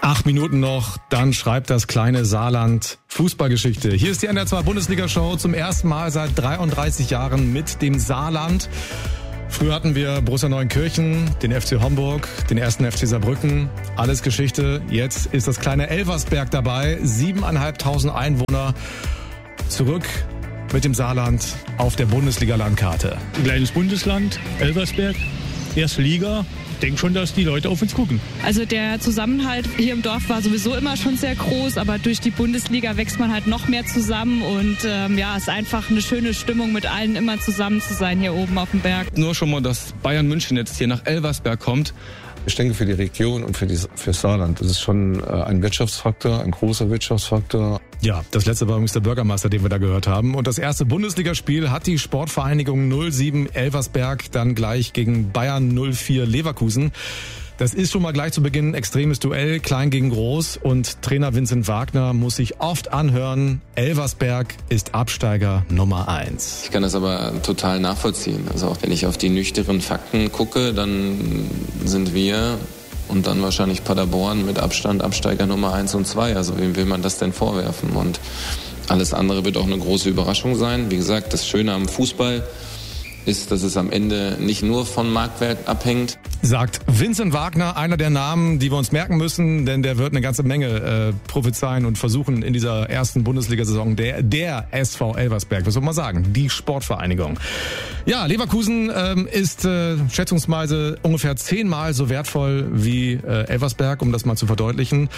8 Minuten noch, dann schreibt das kleine Saarland Fußballgeschichte. Hier ist die NDR2 Bundesliga-Show zum ersten Mal seit 33 Jahren mit dem Saarland. Früher hatten wir Borussia Neuenkirchen, den FC Homburg, den 1. FC Saarbrücken. Alles Geschichte. Jetzt ist das kleine Elversberg dabei. 7.500 Einwohner. Zurück mit dem Saarland auf der Bundesliga-Landkarte. Ein kleines Bundesland, Elversberg, erste Liga. Ich denke schon, dass die Leute auf uns gucken. Also der Zusammenhalt hier im Dorf war sowieso immer schon sehr groß, aber durch die Bundesliga wächst man halt noch mehr zusammen und es ist einfach eine schöne Stimmung, mit allen immer zusammen zu sein hier oben auf dem Berg. Nur schon mal, dass Bayern München jetzt hier nach Elversberg kommt. Ich denke, für die Region und für Saarland, das ist schon ein Wirtschaftsfaktor, ein großer Wirtschaftsfaktor. Ja, das letzte war übrigens der Bürgermeister, den wir da gehört haben. Und das erste Bundesligaspiel hat die Sportvereinigung 07 Elversberg dann gleich gegen Bayern 04 Leverkusen. Das ist schon mal gleich zu Beginn ein extremes Duell, klein gegen groß. Und Trainer Vincent Wagner muss sich oft anhören, Elversberg ist Absteiger Nummer 1. Ich kann das aber total nachvollziehen. Also auch wenn ich auf die nüchternen Fakten gucke, dann sind wir und dann wahrscheinlich Paderborn mit Abstand Absteiger Nummer 1 und 2. Also wem will man das denn vorwerfen? Und alles andere wird auch eine große Überraschung sein. Wie gesagt, das Schöne am Fußball ist, dass es am Ende nicht nur von Marktwert abhängt. Sagt Vincent Wagner, einer der Namen, die wir uns merken müssen, denn der wird eine ganze Menge prophezeien und versuchen in dieser ersten Bundesliga-Saison der SV Elversberg, was soll man sagen, die Sportvereinigung. Ja, Leverkusen ist schätzungsweise ungefähr 10-mal so wertvoll wie Elversberg, um das mal zu verdeutlichen.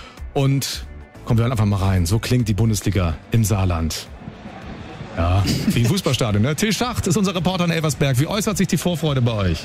Und kommen wir einfach mal rein, so klingt die Bundesliga im Saarland. Ja, wie ein Fußballstadion. Ne? Till Schacht ist unser Reporter in Elversberg. Wie äußert sich die Vorfreude bei euch?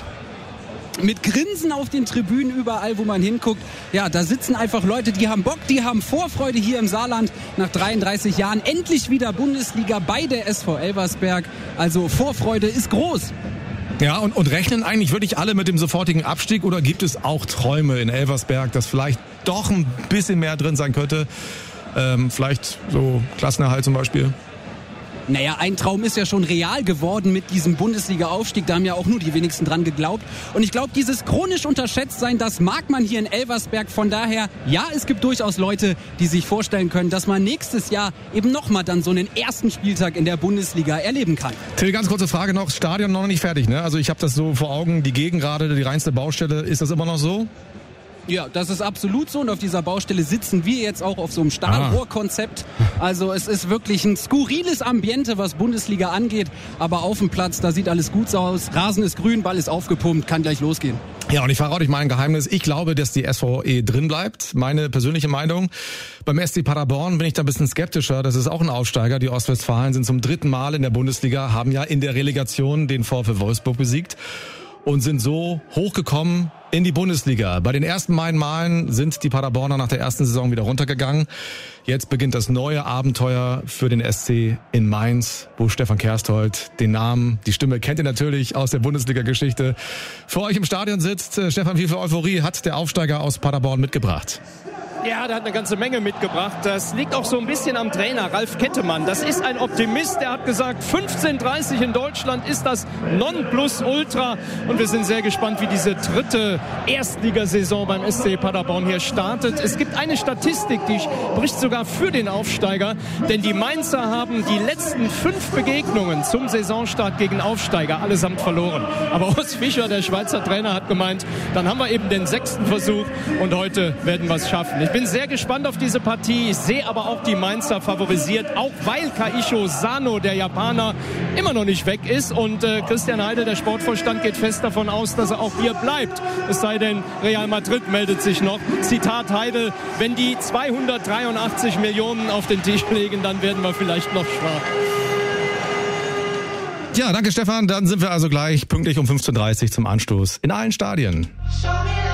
Mit Grinsen auf den Tribünen überall, wo man hinguckt. Ja, da sitzen einfach Leute, die haben Bock, die haben Vorfreude hier im Saarland. Nach 33 Jahren endlich wieder Bundesliga bei der SV Elversberg. Also Vorfreude ist groß. Ja, und rechnen eigentlich wirklich alle mit dem sofortigen Abstieg oder gibt es auch Träume in Elversberg, dass vielleicht doch ein bisschen mehr drin sein könnte? Vielleicht so Klassenerhalt zum Beispiel? Naja, ein Traum ist ja schon real geworden mit diesem Bundesliga-Aufstieg. Da haben ja auch nur die wenigsten dran geglaubt. Und ich glaube, dieses chronisch Unterschätztsein, das mag man hier in Elversberg. Von daher, ja, es gibt durchaus Leute, die sich vorstellen können, dass man nächstes Jahr eben nochmal dann so einen ersten Spieltag in der Bundesliga erleben kann. Till, ganz kurze Frage noch. Stadion noch nicht fertig, ne? Also ich habe das so vor Augen, die Gegend gerade, die reinste Baustelle. Ist das immer noch so? Ja, das ist absolut so und auf dieser Baustelle sitzen wir jetzt auch auf so einem Stahlrohrkonzept. Also es ist wirklich ein skurriles Ambiente, was Bundesliga angeht, aber auf dem Platz, da sieht alles gut aus, Rasen ist grün, Ball ist aufgepumpt, kann gleich losgehen. Ja, und ich verrate euch mal ein Geheimnis. Ich glaube, dass die SVE drin bleibt. Meine persönliche Meinung. Beim SC Paderborn bin ich da ein bisschen skeptischer. Das ist auch ein Aufsteiger. Die Ostwestfalen sind zum 3. Mal in der Bundesliga, haben ja in der Relegation den VfL Wolfsburg besiegt und sind so hochgekommen in die Bundesliga. Bei den ersten beiden Malen sind die Paderborner nach der ersten Saison wieder runtergegangen. Jetzt beginnt das neue Abenteuer für den SC in Mainz, wo Stefan Kersthold, den Namen, die Stimme kennt ihr natürlich aus der Bundesliga-Geschichte, vor euch im Stadion sitzt. Stefan, wie viel Euphorie hat der Aufsteiger aus Paderborn mitgebracht? Ja, der hat eine ganze Menge mitgebracht. Das liegt auch so ein bisschen am Trainer, Ralf Kettemann. Das ist ein Optimist, der hat gesagt, 15:30 in Deutschland ist das Nonplusultra. Und wir sind sehr gespannt, wie diese dritte Erstligasaison beim SC Paderborn hier startet. Es gibt eine Statistik, die spricht sogar für den Aufsteiger. Denn die Mainzer haben die letzten 5 Begegnungen zum Saisonstart gegen Aufsteiger allesamt verloren. Aber Urs Fischer, der Schweizer Trainer, hat gemeint, dann haben wir eben den 6. Versuch und heute werden wir es schaffen. Ich bin sehr gespannt auf diese Partie. Ich sehe aber auch die Mainzer favorisiert, auch weil Kaicho Sano, der Japaner, immer noch nicht weg ist. Und Christian Heidel, der Sportvorstand, geht fest davon aus, dass er auch hier bleibt. Es sei denn, Real Madrid meldet sich noch. Zitat Heidel, wenn die 283 Millionen auf den Tisch legen, dann werden wir vielleicht noch schwach. Ja, danke Stefan. Dann sind wir also gleich pünktlich um 15:30 zum Anstoß in allen Stadien.